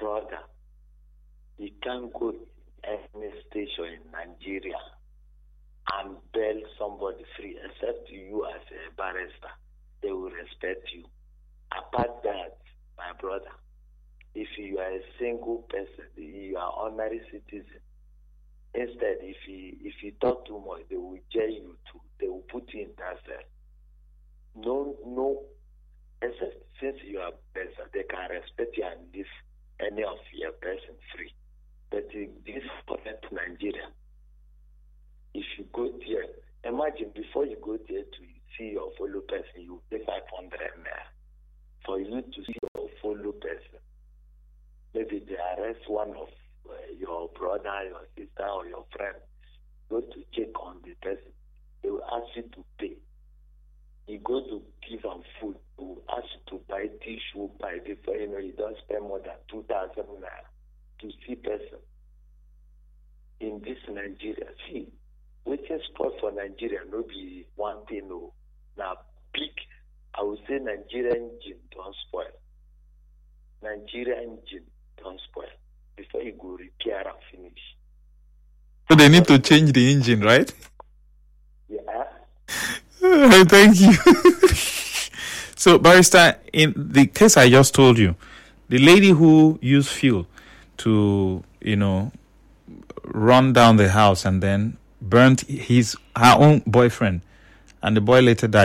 brother, you can't go to any station in Nigeria and bail somebody free, except you as a barrister. They will respect you. Apart that, my brother, if you are a single person, you are ordinary citizen. Instead, if you talk too much, they will jail you too. They will put you in that cell. No, except since you are person, they can respect you and leave any of your person free. But in this current Nigeria, if you go there, imagine before you go there to see your fellow person, you pay 500 naira for you to see your fellow person. Maybe they arrest one of your brother, your sister, or your friend. Go to check on the person. They will ask you to pay. You go to give them food. They will ask you to buy tissue, buy before you don't spend more than 2,000 naira to see person. In this Nigeria, see, waiting spot for Nigeria no be one thing. No, now big. I would say Nigerian engine don't spoil. Nigerian engine don't spoil. Before you go repair and finish. So they need to change the engine, right? Yeah. Thank you. So, Barrister, in the case I just told you, the lady who used fuel to, run down the house and then burnt her own boyfriend, and the boy later died.